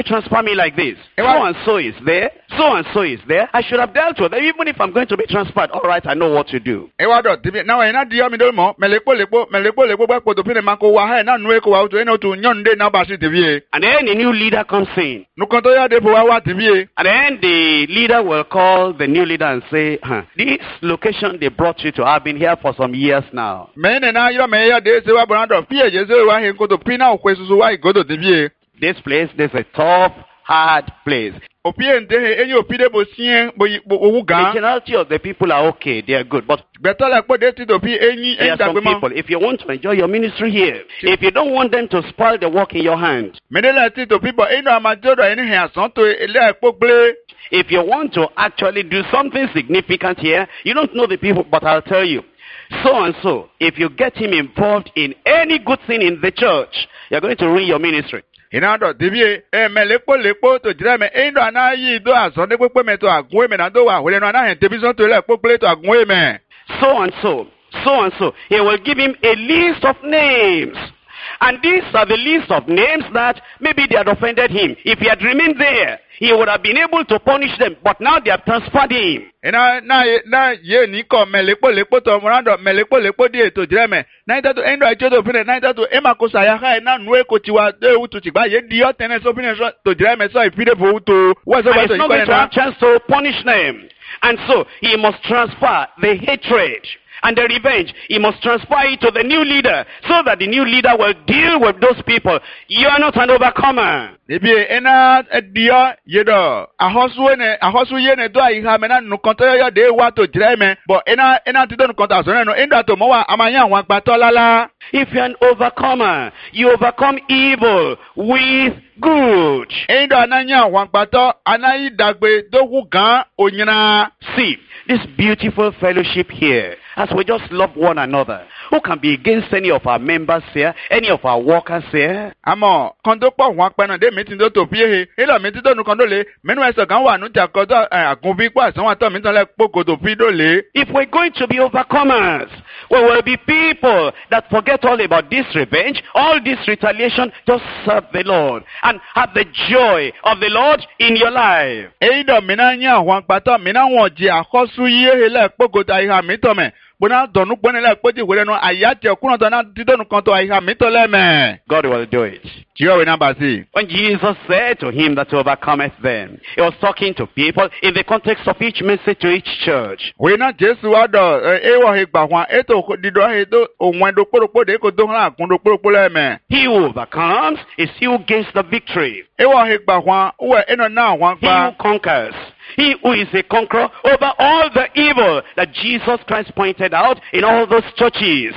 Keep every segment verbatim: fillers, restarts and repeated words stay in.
transfer me like this? So and so is there. So and so is there. I should have dealt with them. Even if I'm going to be transferred, all right, I know what to do. Now, I know the army don't more. Melepo lepo, melepo lepo back to pin mako wahe na nueko wa to eno to nyonde na bashi T V. And then a new leader comes in. No kontoya de wa T V. And then the leader will call the new leader and say, huh, this location they brought you to, I've been here for some years now. Mene na yo me ya de se wa brando pie je se wa he ko to pina o kwesusu wa go to T V. This place, this is a tough, hard place. The generality of the people are okay, they are good. But there are some people, if you want to enjoy your ministry here, if you don't want them to spoil the work in your hand, if you want to actually do something significant here, you don't know the people, but I'll tell you, so and so, if you get him involved in any good thing in the church, you're going to ruin your ministry. Inado divie e melepo lepo to jirame endo anayi do asonde pepe me to agun me na do wa hole no anahe television to le pepe to agun me. So and so, so and so, he will give him a list of names. And these are the list of names that maybe they had offended him. If he had remained there, he would have been able to punish them. But now they have transferred him. Na na na ye ni ko melepo lepo to morando melepo lepo di to jireme. Na ita to endo ajo to fine na ita to ema ko saya ha na nu e ko tiwa de utu ti ba ye di o tene so fine to jireme so ifide fo to. Wa so ba to iko na chance to punish them. And so he must transfer the hatred and the revenge. He must transfer it to the new leader so that the new leader will deal with those people. You are not an overcomer. Ebi ena dia yedo ahosu ene ahosu yene do ayiha me na nu konto yo de wa to jireme but ena ena ti do nu konto aso no endo to mo wa amanya wan gba to lala. If you're an overcomer, you overcome evil with good. Endo ananya wan gba to anayi dagbe dogu gan onyina. See, this beautiful fellowship here, as we just love one another. Who can be against any of our members here, any of our workers here? Amo kondo po wan pe na de meeting do to pie he elo meeting do nu kondo le menu eso kan wa nu ja kodo agun bi kwa so wa to meeting le poko to pi do le. If we're going to be overcomers, we will be people that forget all about this revenge, all this retaliation, just serve the Lord and have the joy of the Lord in your life. Eido minanya wan pato minawon ji akosu ye he le poko ta iha mi to me. God will do it. When Jesus said to him that overcometh them, he was talking to people in the context of each message to each church. He who overcomes is he who gains the victory. He who conquers. He who is a conqueror over all the evil that Jesus Christ pointed out in all those churches.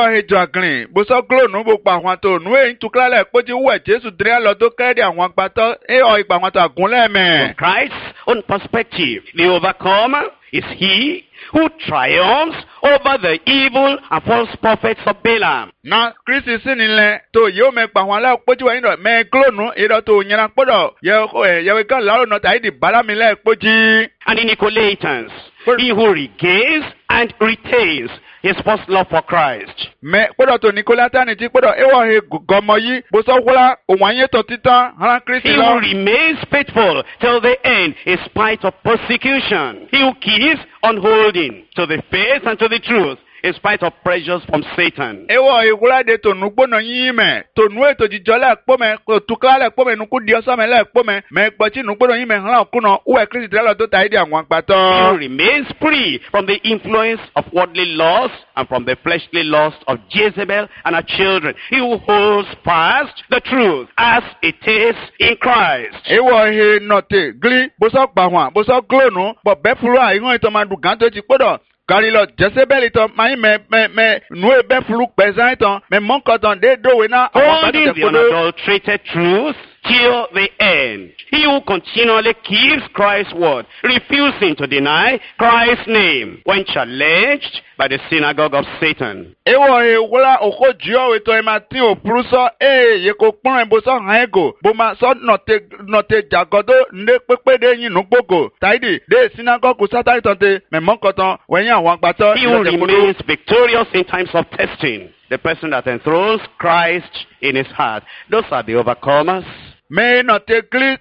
From Christ's own perspective, the overcomer is he who triumphs over the evil and false prophets of Balaam. Na Christ sinile to yo me pa wan la poji wa ndo me klonu iro to nyana podo ye ye ka la no ta di Balaam le poji. And in Nicolaitans, he who regains and retains his first love for Christ. Me podo to Nicolaitans ti podo e wa he gomo yi bo so wula onwanye to titan han Christ lo. He who remains faithful till the end in spite of persecution. He who keeps on holding to the faith and to the truth in spite of pressures from Satan. Ewo igula de to nugbo no yin me to nu eto jijo le po me ko tukla le po me nuku di oso me le po me me gbochi nugbo no yin me han ku no uwe Christ le lo to ta ide awon pato. He remains free from the influence of worldly lust and from the fleshly lust of Jezebel and her children. He who holds fast the truth as it is in Christ. Ewo he note gli bo so gba wan bo so glonu bo be furu a ihun ito ma du gan to ti podo. Carilo Jezebel ito mai me me me nue be flu pezan ito me monkoton de do we na holding the unadulterated truth till the end. He who continually keeps Christ's word, refusing to deny Christ's name when challenged by the synagogue of Satan. Ewo e wala oko jio eto e matin o pruso e ye ko pon e bo so han ego bo ma so note note jagodo nde pepe de yin nu gbogbo taidi de synagogue Satan tonte me monkoton when yan wan gbato. He who remains victorious in times of testing, the person that enthrones Christ in his heart. Those are the overcomers. May not take